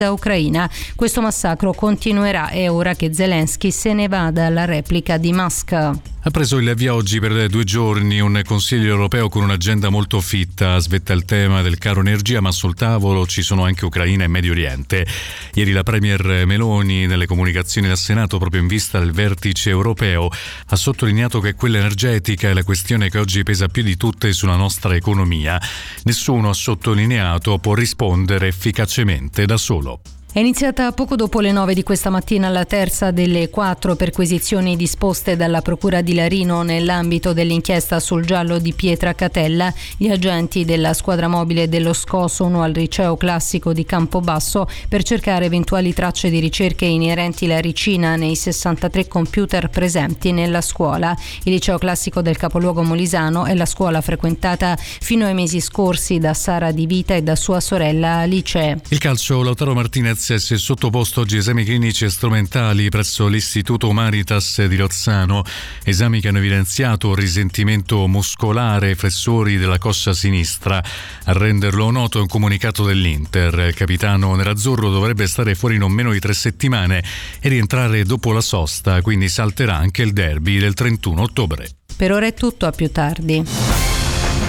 Ucraina. Questo massacro continuerà, è ora che Zelensky se ne vada alla replica di Musk. Ha preso il via oggi per 2 giorni un Consiglio europeo con un'agenda molto fitta. Svetta il tema del caro energia, ma sul tavolo ci sono anche Ucraina e Medio Oriente. Ieri la Premier Meloni, nelle comunicazioni al Senato, proprio in vista del vertice europeo, ha sottolineato che quella energetica è la questione che oggi pesa più di tutte sulla nostra economia. Nessuno, ha sottolineato, può rispondere efficacemente da solo. È iniziata poco dopo le 9 di questa mattina la terza delle 4 perquisizioni disposte dalla Procura di Larino nell'ambito dell'inchiesta sul giallo di Pietra Catella. Gli agenti della squadra mobile dello SCO sono al liceo classico di Campobasso per cercare eventuali tracce di ricerche inerenti alla ricina nei 63 computer presenti nella scuola. Il liceo classico del capoluogo molisano è la scuola frequentata fino ai mesi scorsi da Sara Di Vita e da sua sorella Alice. Il calcio, Lautaro Martinez si è sottoposto oggi a esami clinici e strumentali presso l'Istituto Humanitas di Rozzano, esami che hanno evidenziato un risentimento muscolare, flessori della coscia sinistra. A renderlo noto è un comunicato dell'Inter. Il capitano nerazzurro dovrebbe stare fuori non meno di 3 settimane e rientrare dopo la sosta, quindi salterà anche il derby del 31 ottobre. Per ora è tutto, a più tardi.